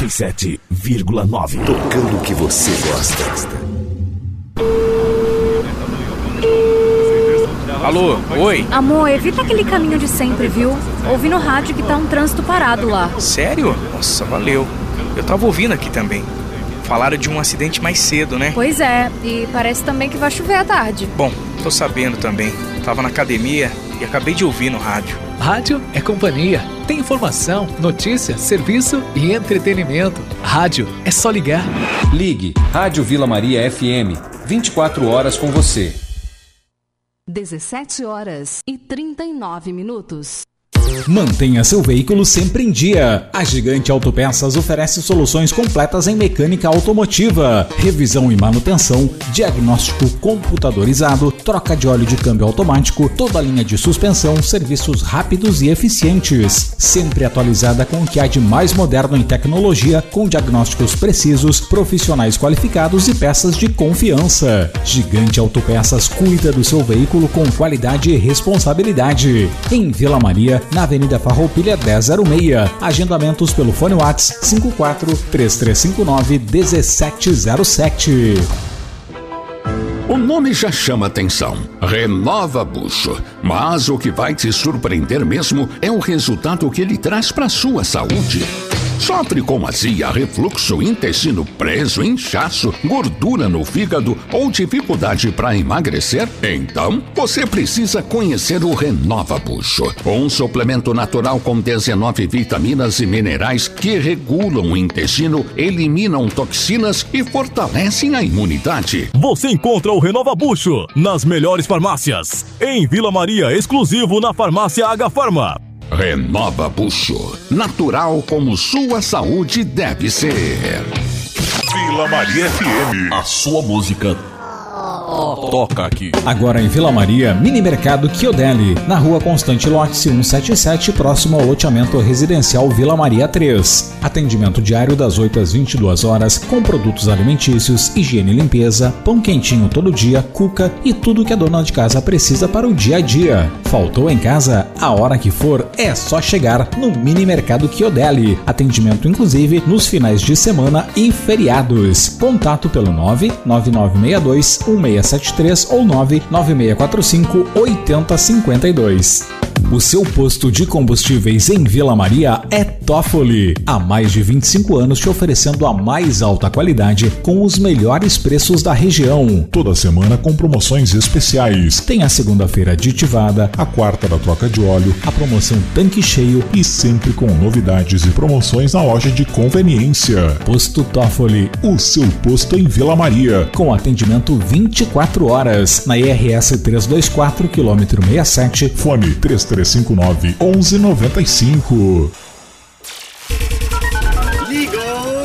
87,9. Tocando o que você gosta. Alô, oi? Amor, evita aquele caminho de sempre, viu? Ouvi no rádio que tá um trânsito parado lá. Sério? Nossa, valeu. Eu tava ouvindo aqui também. Falaram de um acidente mais cedo, né? Pois é, e parece também que vai chover à tarde. Bom, tô sabendo também. Tava na academia e acabei de ouvir no rádio. Rádio é companhia. Tem informação, notícia, serviço e entretenimento. Rádio é só ligar. Ligue Rádio Vila Maria FM. 24 horas com você. 17h39. Mantenha seu veículo sempre em dia. A Gigante Autopeças oferece soluções completas em mecânica automotiva, revisão e manutenção, diagnóstico computadorizado, troca de óleo de câmbio automático, toda a linha de suspensão, serviços rápidos e eficientes. Sempre atualizada com o que há de mais moderno em tecnologia, com diagnósticos precisos, profissionais qualificados e peças de confiança. Gigante Autopeças cuida do seu veículo com qualidade e responsabilidade. Em Vila Maria, na Avenida Farroupilha 1006. Agendamentos pelo fone WhatsApp 54-3359-1707. O nome já chama atenção. Renova Bucho. Mas o que vai te surpreender mesmo é o resultado que ele traz para sua saúde. Sofre com azia, refluxo, intestino preso, inchaço, gordura no fígado ou dificuldade para emagrecer? Então, você precisa conhecer o Renova Bucho, um suplemento natural com 19 vitaminas e minerais que regulam o intestino, eliminam toxinas e fortalecem a imunidade. Você encontra o Renova Bucho nas melhores farmácias. Em Vila Maria, exclusivo na farmácia H Farma. Renova Bucho, natural como sua saúde deve ser. Vila Maria FM, a sua música toca aqui. Agora em Vila Maria, Mini Mercado Chiodelli, na Rua Constante Lote 177, próximo ao loteamento residencial Vila Maria 3. Atendimento diário das 8 às 22 horas, com produtos alimentícios, higiene e limpeza, pão quentinho todo dia, cuca e tudo que a dona de casa precisa para o dia a dia. Faltou em casa? A hora que for, é só chegar no Mini Mercado Chiodelli. Atendimento inclusive nos finais de semana e feriados. Contato pelo 99962-1673 ou 99645-8052. O seu posto de combustíveis em Vila Maria é Toffoli. Há mais de 25 anos te oferecendo a mais alta qualidade com os melhores preços da região. Toda semana com promoções especiais. Tem a segunda-feira aditivada, a quarta da troca de óleo, a promoção tanque cheio e sempre com novidades e promoções na loja de conveniência. Posto Toffoli, o seu posto em Vila Maria. Com atendimento 24 horas na IRS 324, quilômetro 67, fone 3359-1195. Ligou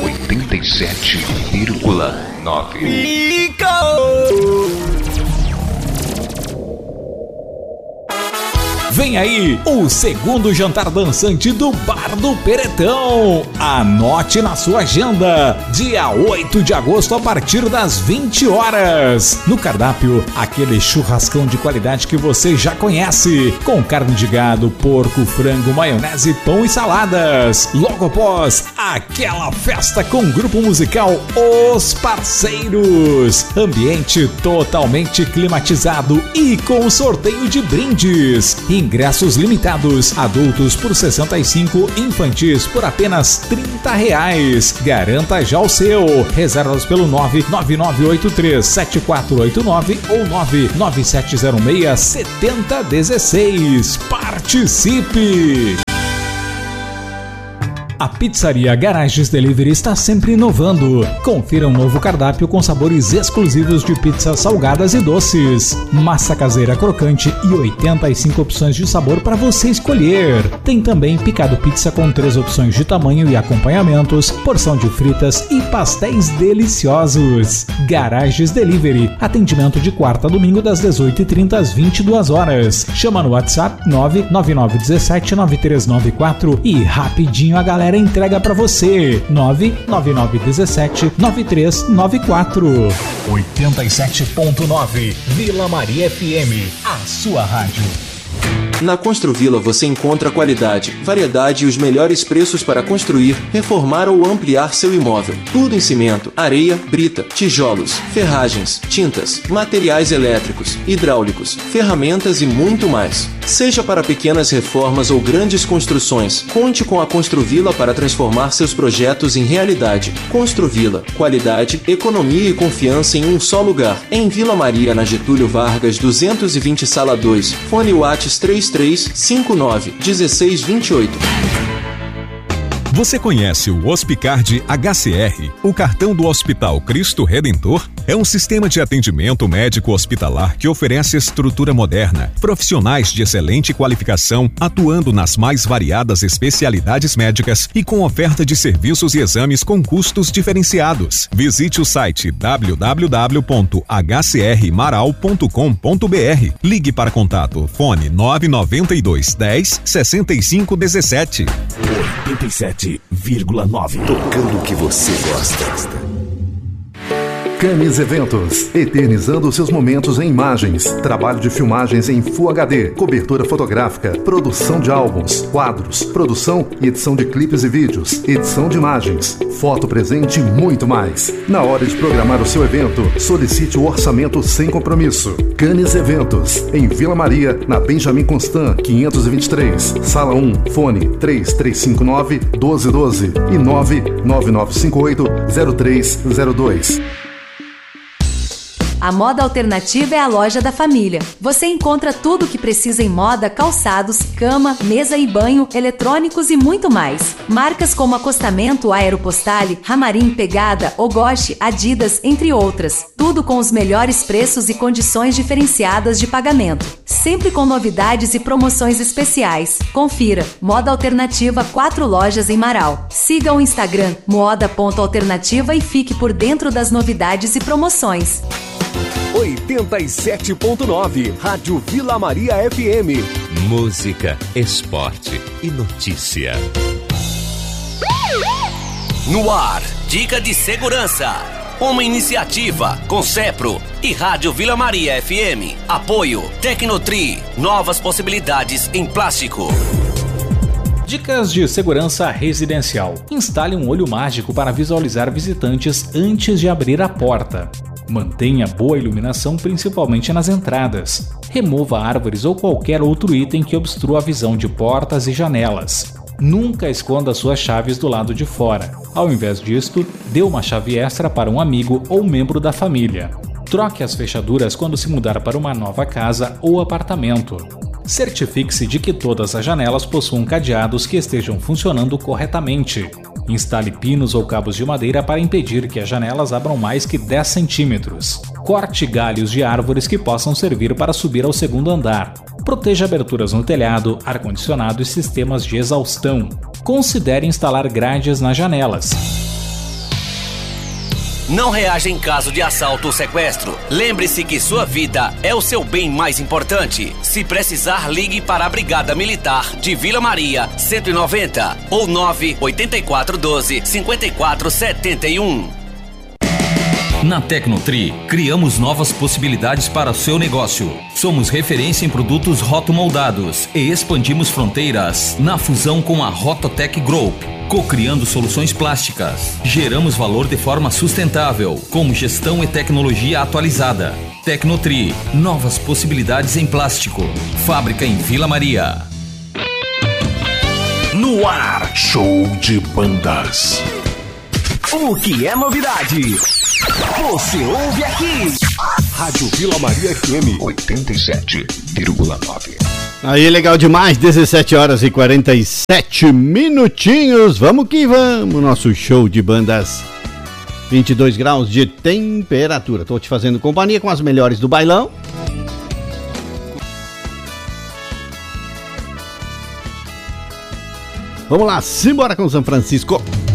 87,9. Ligou. Vem aí o segundo jantar dançante do Bar do Peretão. Anote na sua agenda, dia 8 de agosto a partir das 20 horas. No cardápio, aquele churrascão de qualidade que você já conhece, com carne de gado, porco, frango, maionese, pão e saladas. Logo após, aquela festa com o grupo musical Os Parceiros. Ambiente totalmente climatizado e com sorteio de brindes. Ingressos limitados, adultos por 65, infantis por apenas R$30. Garanta já o seu. Reservas pelo 99983-7489 ou 99706-7016. Participe! A pizzaria Garages Delivery está sempre inovando. Confira um novo cardápio com sabores exclusivos de pizzas salgadas e doces. Massa caseira crocante e 85 opções de sabor para você escolher. Tem também picado pizza com 3 opções de tamanho e acompanhamentos, porção de fritas e pastéis deliciosos. Garages Delivery. Atendimento de quarta a domingo das 18h30 às 22 horas. Chama no WhatsApp 999179394 e rapidinho a galera entrega pra você. 99917-9394. 87,9 Vila Maria FM, a sua rádio. Na Construvila você encontra qualidade, variedade e os melhores preços para construir, reformar ou ampliar seu imóvel. Tudo em cimento, areia, brita, tijolos, ferragens, tintas, materiais elétricos, hidráulicos, ferramentas e muito mais. Seja para pequenas reformas ou grandes construções, conte com a Construvila para transformar seus projetos em realidade. Construvila, qualidade, economia e confiança em um só lugar. Em Vila Maria, na Getúlio Vargas 220, sala 2. Fone WhatsApp 3359-1628. Você conhece o Hospicard HCR, o cartão do Hospital Cristo Redentor? É um sistema de atendimento médico hospitalar que oferece estrutura moderna, profissionais de excelente qualificação, atuando nas mais variadas especialidades médicas e com oferta de serviços e exames com custos diferenciados. Visite o site www.hcrmaral.com.br. Ligue para contato, fone 992 10 65 17. 87,9. Tocando o que você gosta. Camis Eventos, eternizando seus momentos em imagens, trabalho de filmagens em Full HD, cobertura fotográfica, produção de álbuns, quadros, produção e edição de clipes e vídeos, edição de imagens, foto presente e muito mais. Na hora de programar o seu evento, solicite o orçamento sem compromisso. Camis Eventos, em Vila Maria, na Benjamin Constant, 523, Sala 1, fone 3359-1212 e 99958-0302. A Moda Alternativa é a loja da família. Você encontra tudo o que precisa em moda, calçados, cama, mesa e banho, eletrônicos e muito mais. Marcas como Acostamento, Aeropostale, Ramarim, Pegada, Ogoshi, Adidas, entre outras. Tudo com os melhores preços e condições diferenciadas de pagamento. Sempre com novidades e promoções especiais. Confira. Moda Alternativa, 4 lojas em Marau. Siga o Instagram moda.alternativa e fique por dentro das novidades e promoções. 87.9 Rádio Vila Maria FM. Música, esporte e notícia. No ar, dica de segurança. Uma iniciativa com Cepro e Rádio Vila Maria FM. Apoio Tecnotri. Novas possibilidades em plástico. Dicas de segurança residencial. Instale um olho mágico para visualizar visitantes antes de abrir a porta. Mantenha boa iluminação, principalmente nas entradas. Remova árvores ou qualquer outro item que obstrua a visão de portas e janelas. Nunca esconda suas chaves do lado de fora. Ao invés disto, dê uma chave extra para um amigo ou membro da família. Troque as fechaduras quando se mudar para uma nova casa ou apartamento. Certifique-se de que todas as janelas possuam cadeados que estejam funcionando corretamente. Instale pinos ou cabos de madeira para impedir que as janelas abram mais que 10 centímetros. Corte galhos de árvores que possam servir para subir ao segundo andar. Proteja aberturas no telhado, ar-condicionado e sistemas de exaustão. Considere instalar grades nas janelas. Não reaja em caso de assalto ou sequestro. Lembre-se que sua vida é o seu bem mais importante. Se precisar, ligue para a Brigada Militar de Vila Maria 190 ou 98412-5471. Na Tecnotri, criamos novas possibilidades para o seu negócio. Somos referência em produtos rotomoldados e expandimos fronteiras na fusão com a Rototec Group. Co-criando soluções plásticas. Geramos valor de forma sustentável, como gestão e tecnologia atualizada. Tecnotri, novas possibilidades em plástico. Fábrica em Vila Maria. No ar, show de bandas. O que é novidade? Você ouve aqui. Rádio Vila Maria FM 87,9. Aí, legal demais, 17 horas e 47 minutinhos, vamos que vamos, nosso show de bandas, 22 graus de temperatura, tô te fazendo companhia com as melhores do bailão. Vamos lá, simbora com São Francisco.